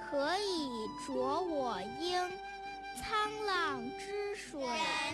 可以濯我缨，沧浪之水